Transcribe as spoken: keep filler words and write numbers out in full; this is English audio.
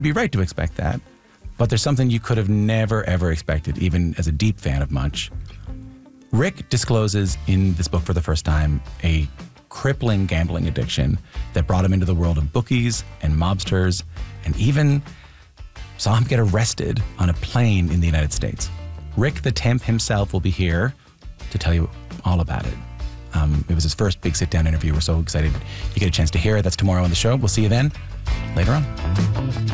be right to expect that. But there's something you could have never, ever expected, even as a deep fan of Munch. Rick discloses in this book for the first time a crippling gambling addiction that brought him into the world of bookies and mobsters, and even saw him get arrested on a plane in the United States. Rick the Temp himself will be here to tell you all about it. Um, it was his first big sit-down interview. We're so excited you get a chance to hear it. That's tomorrow on the show. We'll see you then. Later on.